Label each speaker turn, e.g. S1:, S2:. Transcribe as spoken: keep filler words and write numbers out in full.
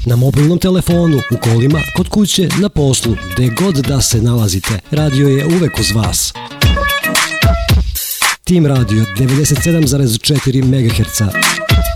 S1: Na mobilnom telefonu, u kolima, kod kuće, na poslu, gde god da se nalazite, radio je uvek uz vas. Tim Radio devedeset sedam zarez četiri megaherca.